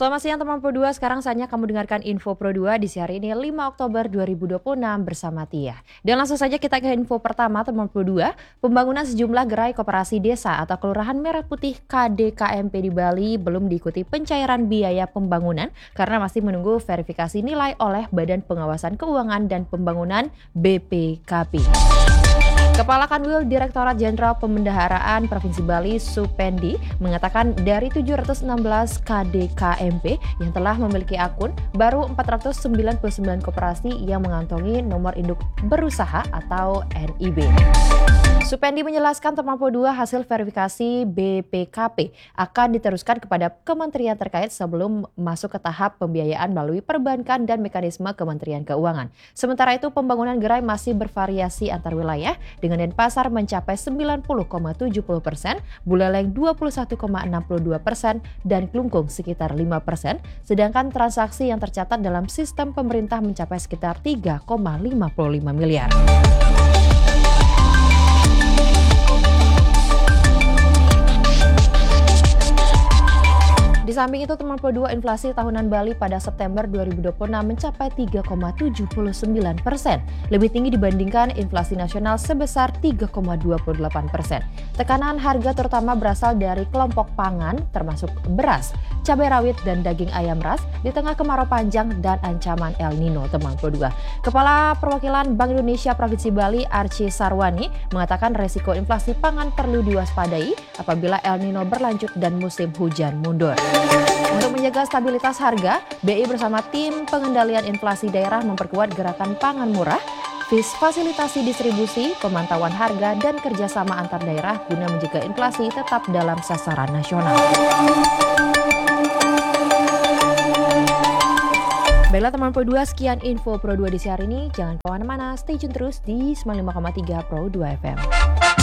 Selamat siang teman Pro 2, sekarang saatnya kamu dengarkan info Pro 2 di hari ini 5 Oktober 2026 bersama Tia. Dan langsung saja kita ke info pertama teman Pro 2, pembangunan sejumlah gerai koperasi desa atau Kelurahan Merah Putih KDKMP di Bali belum diikuti pencairan biaya pembangunan karena masih menunggu verifikasi nilai oleh Badan Pengawasan Keuangan dan Pembangunan BPKP. Kepala Kanwil Direktorat Jenderal Pemendaharaan Provinsi Bali Supendi mengatakan dari 716 KDKMP yang telah memiliki akun, baru 499 koperasi yang mengantongi nomor induk berusaha atau NIB. Supendi menjelaskan teman Pro 2 hasil verifikasi BPKP akan diteruskan kepada kementerian terkait sebelum masuk ke tahap pembiayaan melalui perbankan dan mekanisme Kementerian Keuangan. Sementara itu pembangunan gerai masih bervariasi antar wilayah dengan Denpasar mencapai 90,70%, Buleleng 21,62% dan Klungkung sekitar 5%, sedangkan transaksi yang tercatat dalam sistem pemerintah mencapai sekitar 3,55 miliar. Di samping itu teman Pro 2, inflasi tahunan Bali pada September 2026 mencapai 3,79%, lebih tinggi dibandingkan inflasi nasional sebesar 3,28%. Tekanan harga terutama berasal dari kelompok pangan termasuk beras, cabai rawit dan daging ayam ras di tengah kemarau panjang dan ancaman El Nino teman Pro 2. Kepala Perwakilan Bank Indonesia Provinsi Bali Archie Sarwani mengatakan resiko inflasi pangan perlu diwaspadai apabila El Nino berlanjut dan musim hujan mundur. Untuk menjaga stabilitas harga, BI bersama tim pengendalian inflasi daerah memperkuat gerakan pangan murah, fasilitasi distribusi, pemantauan harga, dan kerjasama antar daerah guna mencegah inflasi tetap dalam sasaran nasional. Baiklah teman Pro 2, sekian info Pro 2 di hari ini. Jangan kemana-mana, stay tune terus di 95,3 Pro 2 FM.